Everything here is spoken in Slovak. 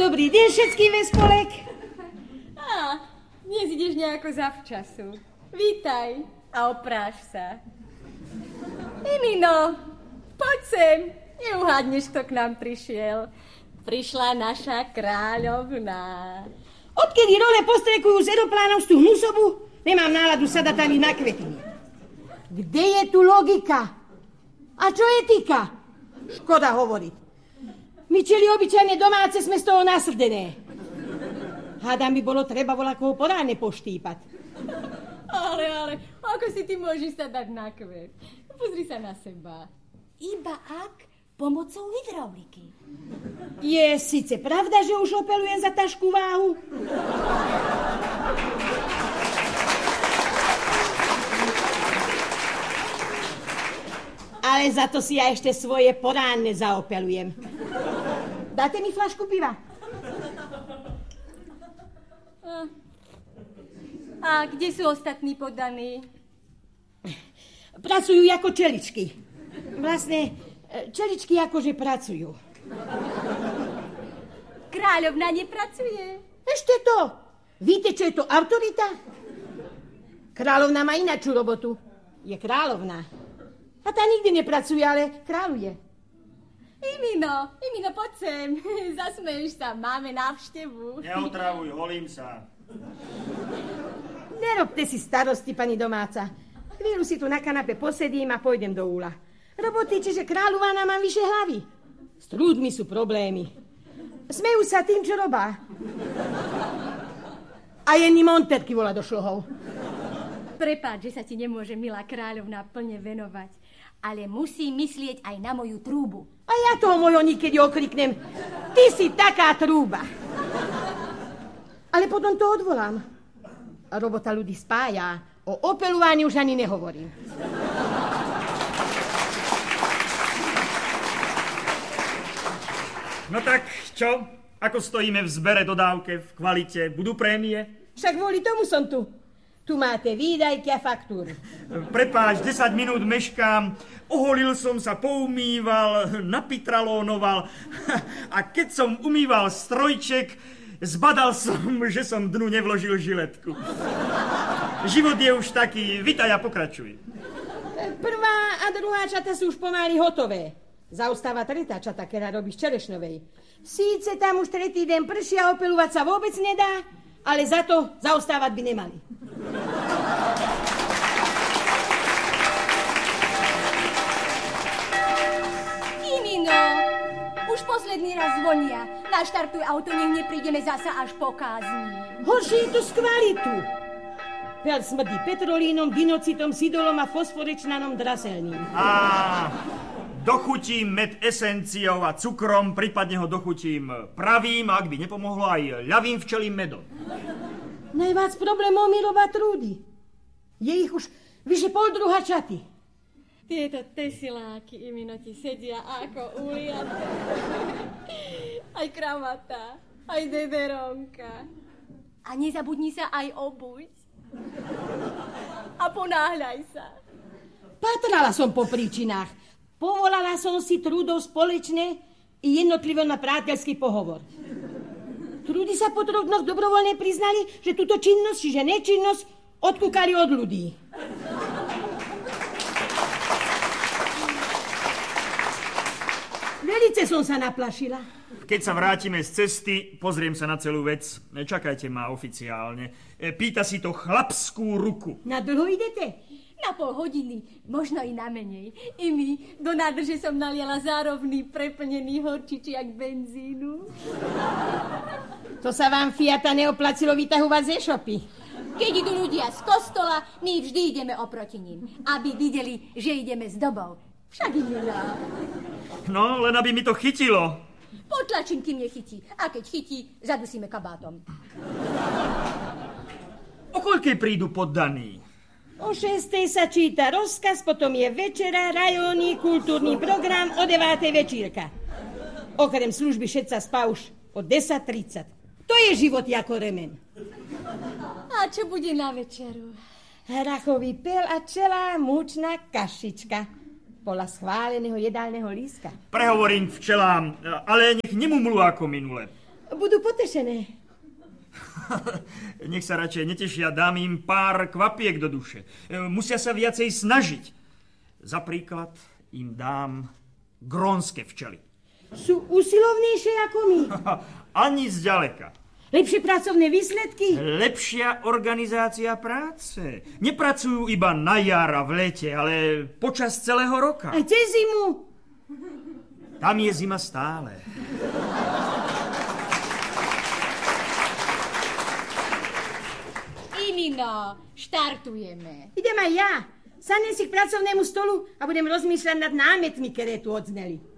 Dobrý deň všetkým ve spolek. Dnes ideš nejako zavčasu. Vítaj a opráš sa. Emino, poď sem. Neuhádneš, kto k nám prišiel. Prišla naša kráľovná. Odkedy role postrekujú z aeroplánov z tú hnusobu, nemám náladu sadať ani na kvetiny. Kde je tu logika? A čo etika? Škoda hovoriť. My čeli obyčajne domáce sme z toho nasrdené. Hádam by bolo treba voľakoho poráne poštípať. Ale, ako si ty môžeš sa dať na kvet? Pozri sa na seba. Iba ak pomocou hydrauliky. Je síce pravda, že už opelujem za tašku váhu? Ale za to si ja ešte svoje poránne zaopelujem. Dáte mi fľašku piva? A kde sú ostatní poddaní? Pracujú ako čeličky. Vlastne, čeličky akože pracujú. Kráľovna nepracuje. Ešte to. Víte, čo je to autorita? Kráľovna má inačú robotu. Je kráľovná. A tá nikdy nepracuje, ale kráľuje. Emino, poď sem. Zasmeješ sa, máme návštevu. Neotravuj, holím sa. Nerobte si starosti, pani domáca. Chvíľu si tu na kanape posedím a pôjdem do úla. Roboty, čiže kráľovná mám vyše hlavy. S trúdmi sú problémy. Smejú sa tým, čo robá. A Jenny Monterky volá do šlohov. Prepáč, že sa ti nemôže, milá kráľovná, plne venovať. Ale musí myslieť aj na moju trúbu. A ja toho mojho niekedy okriknem. Ty si taká trúba. Ale potom to odvolám. Robota ľudí spája. O opelovaní už ani nehovorím. No tak, čo? Ako stojíme v zbere, dodávke, v kvalite? Budú prémie? Však kvôli tomu som tu. Tu máte výdajky a faktúry. Prepáč, 10 minút meškám. Oholil som sa, poumýval, napitralónoval. A keď som umýval strojček, zbadal som, že som dnu nevložil žiletku. Život je už taký. Vitaj a pokračuj. Prvá a druhá čata sú už pomaly hotové. Zaostáva tretá čata, ktorá robí z čerešnovej. Síce tam už tretí deň prší a opelovať sa vôbec nedá, ale za to zaostávať by nemali. Emino, už posledný raz zvonia. Naštartuj auto, nech neprídeme zasa až po kázni. Horšie je to z kvalitu. Piaľ smrdí petrolínom, dinocitom, sidolom a fosforečnanom draselním. Dochutím med esenciou a cukrom, prípadne ho dochutím pravým, ak by nepomohlo aj ľavým včelím medom. Najviac problémov mi robá trúdy. Je ich už vyše poldruha čaty. Tieto tesiláky, Emino, ti sedia ako uliaté. Aj kravata, aj dederonka. A nezabudni sa aj obuť. A ponáhľaj sa. Patrala som po príčinách. Povolala som si trúdov spoločne i jednotlivo na priateľský pohovor. Trúdy sa po 3 dnoch dobrovoľne priznali, že túto činnosť, čiže nečinnosť, odkúkali od ľudí. Velice som sa naplašila. Keď sa vrátime z cesty, pozriem sa na celú vec. Nečakajte ma oficiálne. Pýta si to chlapskú ruku. Na dlho idete? Na pol hodiny, možno i na menej. Emi, do nádrže som naliala zárovný preplnený horčičiak benzínu. To sa vám, Fiata, neoplatilo vytahovať ze šopy. Keď idú ľudia z kostola, my vždy ideme oproti ním, aby videli, že ideme s dobou. Však im nedá. No, len aby mi to chytilo. Potlačím, kým nechytí. A keď chytí, zadusíme kabátom. O koľkej prídu poddaní? O 6:00 sa číta rozkaz, potom je večera, rajónny, kultúrny program, o 9:00 večírka. Okrem služby všetca spá už o 10:30. To je život ako remen. A čo bude na večeru? Hrachový pel a celá múčna kašička. Podľa schváleného jedálneho lístka. Prehovorím včelám, ale nech nemumlú ako minule. budú potešené. Nech sa radšej netešia, dám im pár kvapiek do duše. Musia sa viacej snažiť. Za príklad im dám grónske včely. Sú usilovnejšie ako my. Ani zďaleka. Lepšie pracovné výsledky. Lepšia organizácia práce. Nepracujú iba na jar a v lete, ale počas celého roka. Aj cez zimu. Tam je zima stále. Inino, štartujeme. Idem aj ja. Sadnem si k pracovnému stolu a budem rozmýšľať nad námetmi, ktoré tu odzneli.